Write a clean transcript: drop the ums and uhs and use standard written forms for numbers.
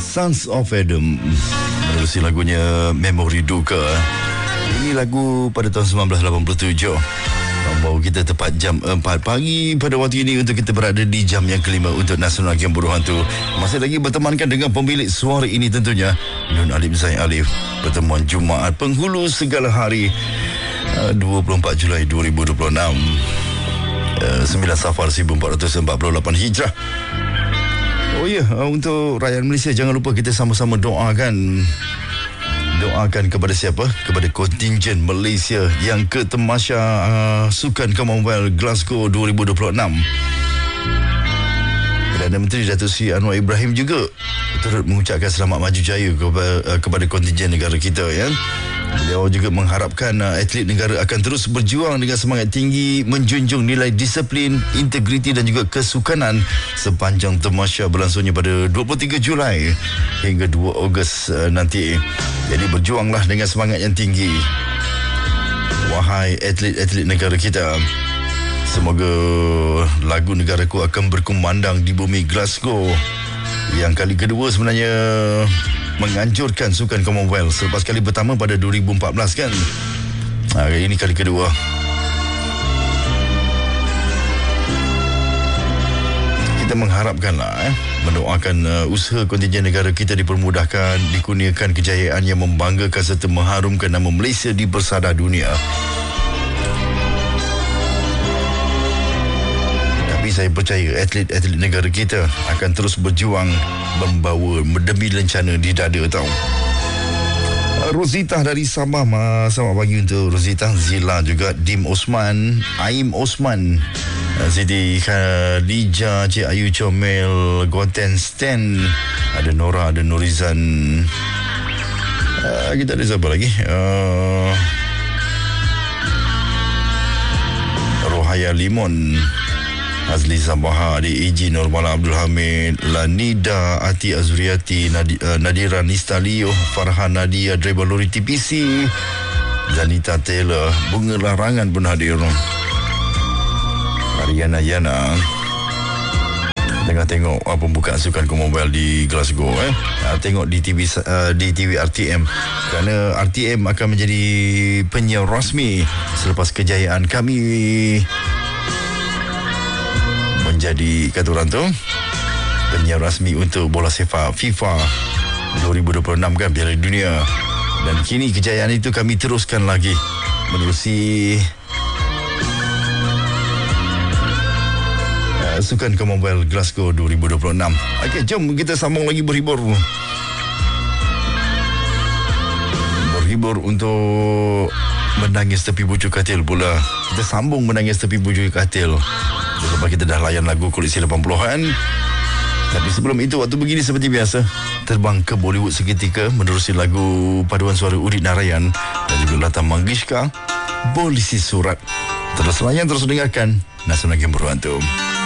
Sons of Adam menerusi lagunya Memori Duka. Ini lagu pada tahun 1987 membawa kita tepat jam 4 pagi pada waktu ini untuk kita berada di jam yang kelima untuk Nasional Game Buruh Hantu. Masih lagi bertemankan dengan pemilik suara ini tentunya Nun Alif Zain Alif. Pertemuan Jumaat penghulu segala hari 24 Julai 2026 9 Safar 1448 Hijrah. Oh ya, untuk rakyat Malaysia jangan lupa kita sama-sama doakan kepada siapa? Kepada kontingen Malaysia yang ke tamasya Sukan Commonwealth Glasgow 2026. Perdana Menteri Datuk Seri Anwar Ibrahim juga turut mengucapkan selamat maju jaya kepada kontingen negara kita, ya. Beliau juga mengharapkan atlet negara akan terus berjuang dengan semangat tinggi, menjunjung nilai disiplin, integriti dan juga kesukanan sepanjang tamasya berlangsungnya pada 23 Julai hingga 2 Ogos nanti. Jadi berjuanglah dengan semangat yang tinggi, wahai atlet-atlet negara kita. Semoga lagu negaraku akan berkumandang di bumi Glasgow yang kali kedua sebenarnya menganjurkan Sukan Commonwealth selepas kali pertama pada 2014 kan. Ini kali kedua. Kita mengharapkanlah mendoakan usaha kontingen negara kita dipermudahkan, dikurniakan kejayaan yang membanggakan serta mengharumkan nama Malaysia di bersada dunia. Saya percaya atlet-atlet negara kita akan terus berjuang membawa demi lencana di dada tau. Rosita dari Sabah, selamat pagi untuk Rosita. Zila juga, Dim Osman, Aim Osman, Siti Khadijah, Cik Ayu Comel, Goten Stan, ada Nora, ada Nurizan, kita ada siapa lagi? Rohaya Limon, Azli Sabaha, Adi Iji, Nurmala Abdul Hamid, Lanida, Ati Azuriati, Nadira Nistalio, Farhan Nadia, driver lori TPC, Zanita Taylor, Bunga Larangan pun hadir. Ariana Yana tengah tengok pembukaan Sukan Commonwealth di Glasgow. Tengok di TV RTM, kerana RTM akan menjadi penyiar rasmi selepas kejayaan kami menjadi, kata orang tu, penyiar rasmi untuk bola sepak FIFA 2026 kan, Piala Dunia. Dan kini kejayaan itu kami teruskan lagi menerusi Sukan Commonwealth Glasgow 2026. Okey, jom kita sambung lagi berhibur untuk menangis tepi bujuk katil pula. Kita sambung menangis tepi bujuk katil lepas kita dah layan lagu koleksi 80-an. Tapi sebelum itu, waktu begini seperti biasa, terbang ke Bollywood seketika menerusi lagu paduan suara Udit Narayan dan juga Lata Mangeshkar, Polisi Surat. Terus layan, terus dengarkan Nasional Game Buruh Hantu.